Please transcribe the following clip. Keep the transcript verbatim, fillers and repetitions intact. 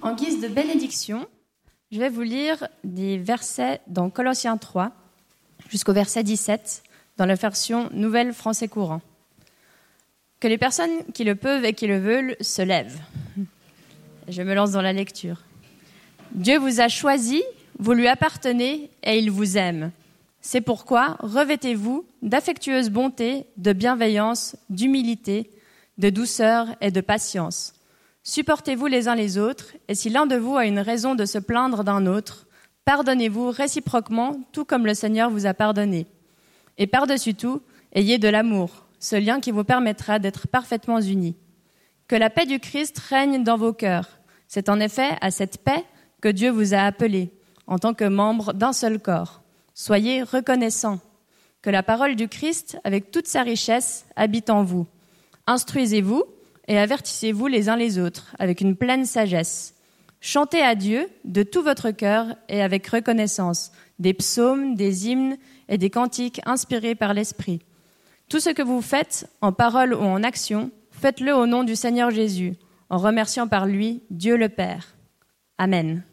En guise de bénédiction, je vais vous lire des versets dans Colossiens trois jusqu'au verset dix-sept dans la version Nouvelle Français Courant. Que les personnes qui le peuvent et qui le veulent se lèvent. Je me lance dans la lecture. Dieu vous a choisi, vous lui appartenez et il vous aime. C'est pourquoi revêtez-vous d'affectueuse bonté, de bienveillance, d'humilité, de douceur et de patience. Supportez-vous les uns les autres, et si l'un de vous a une raison de se plaindre d'un autre, pardonnez-vous réciproquement, tout comme le Seigneur vous a pardonné. Et par-dessus tout, ayez de l'amour, ce lien qui vous permettra d'être parfaitement unis. Que la paix du Christ règne dans vos cœurs. C'est en effet à cette paix que Dieu vous a appelés, en tant que membres d'un seul corps. Soyez reconnaissants. Que la parole du Christ, avec toute sa richesse, habite en vous. Instruisez-vous et avertissez-vous les uns les autres, avec une pleine sagesse. Chantez à Dieu de tout votre cœur et avec reconnaissance, des psaumes, des hymnes et des cantiques inspirés par l'Esprit. Tout ce que vous faites, en parole ou en action, faites-le au nom du Seigneur Jésus, en remerciant par lui Dieu le Père. Amen.